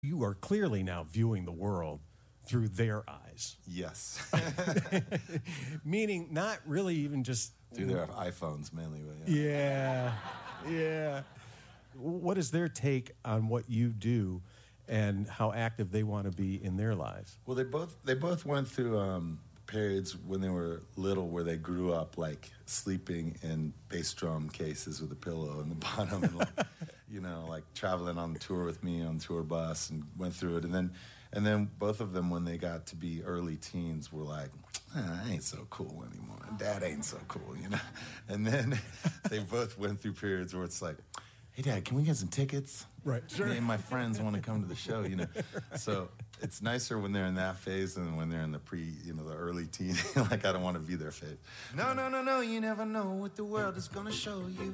You are clearly now viewing the world through their eyes. Yes. Meaning not really even just through their iPhones mainly. But yeah. What is their take on what you do and how active they want to be in their lives? Well, they both went through periods when they were little where they grew up like sleeping in bass drum cases with a pillow in the bottom and like traveling on the tour with me on the tour bus and went through it. And then both of them, when they got to be early teens, were like, I ain't so cool anymore. Dad ain't so cool, And then they both went through periods where it's like, hey, Dad, can we get some tickets? Right, sure. Me and my friends want to come to the show, So it's nicer when they're in that phase than when they're in the the early teen. Like, I don't want to be their phase. No, you never know what the world is going to show you.